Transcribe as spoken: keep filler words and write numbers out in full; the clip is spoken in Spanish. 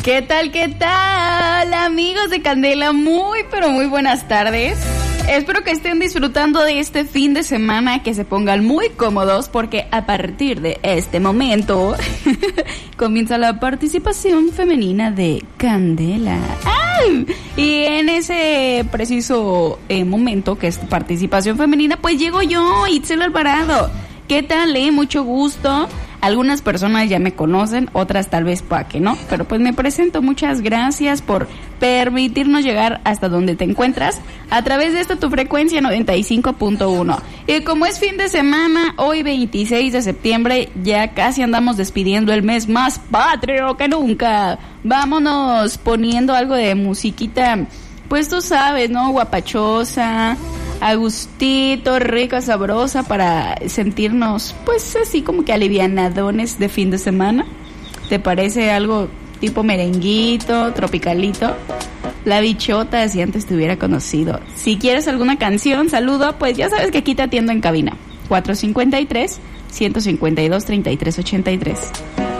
¿Qué tal, qué tal, amigos de Candela? Muy, pero muy buenas tardes. Espero que estén disfrutando de este fin de semana, que se pongan muy cómodos, porque a partir de este momento comienza la participación femenina de Candela. ¡Ay! Y en ese preciso eh, momento, que es participación femenina, pues llego yo, Itzel Alvarado. ¿Qué tal, eh? Mucho gusto. Algunas personas ya me conocen, otras tal vez para que no, pero pues me presento. Muchas gracias por permitirnos llegar hasta donde te encuentras a través de esta tu frecuencia noventa y cinco punto uno. Y como es fin de semana, hoy veintiséis de septiembre, ya casi andamos despidiendo el mes más patrio que nunca. Vámonos poniendo algo de musiquita, pues tú sabes, ¿no? Guapachosa, a gustito, rica, sabrosa, para sentirnos pues así como que alivianadones de fin de semana. ¿Te parece algo tipo merenguito, tropicalito? La bichota, si antes te hubiera conocido. Si quieres alguna canción, saludo, pues ya sabes que aquí te atiendo en cabina. cuatro cinco tres, uno cinco dos, tres tres ocho tres.